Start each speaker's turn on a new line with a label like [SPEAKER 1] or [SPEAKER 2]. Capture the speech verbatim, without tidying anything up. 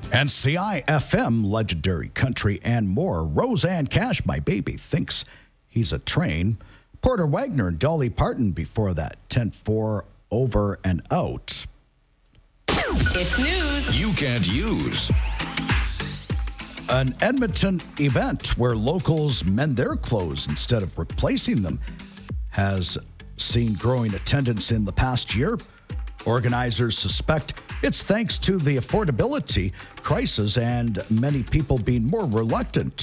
[SPEAKER 1] And C I F M, legendary country and more. Roseanne Cash, my baby, thinks he's a train. Porter Wagner and Dolly Parton before that. ten four over and out.
[SPEAKER 2] It's news
[SPEAKER 3] you can't use.
[SPEAKER 1] An Edmonton event where locals mend their clothes instead of replacing them has seen growing attendance in the past year. Organizers suspect it's thanks to the affordability crisis and many people being more reluctant